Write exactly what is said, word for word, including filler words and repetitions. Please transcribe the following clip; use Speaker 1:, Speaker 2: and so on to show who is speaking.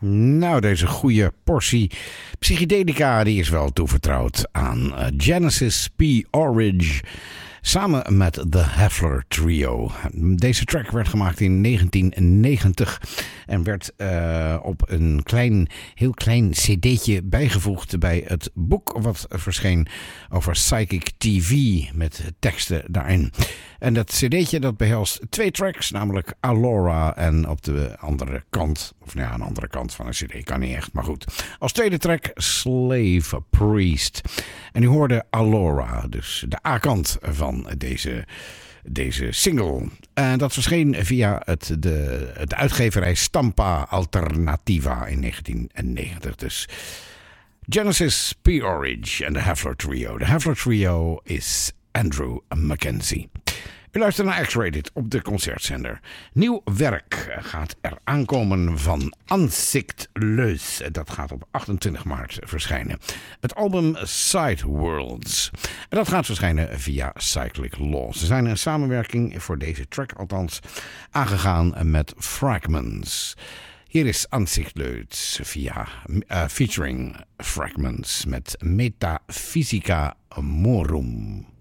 Speaker 1: Nou, deze goede portie psychedelica die is wel toevertrouwd aan uh, Genesis P. Orridge samen met The Heffler Trio. Deze track werd gemaakt in negentien negentig en werd uh, op een klein, heel klein cd'tje bijgevoegd bij het boek wat verscheen over Psychic T V met teksten daarin. En dat cd'tje dat behelst twee tracks, namelijk Alora en op de andere kant, of nou ja, aan de andere kant van een cd kan niet echt, maar goed. Als tweede track Slave Priest. En u hoorde Alora, dus de A-kant van deze, deze single. En dat verscheen via het, de, het uitgeverij Stampa Alternativa in negentien negentig. Dus Genesis P. Orridge en de Heffler Trio. De Heffler Trio is Andrew Mackenzie. U luistert naar X-Rated op de concertzender. Nieuw werk gaat er aankomen van Ansichtloos. Dat gaat op achtentwintig maart verschijnen. Het album Side Worlds. En dat gaat verschijnen via Cyclic Law. Ze zijn een samenwerking, voor deze track althans, aangegaan met Fragments. Hier is Ansichtloos via uh, featuring Fragments met Metaphysica Morum.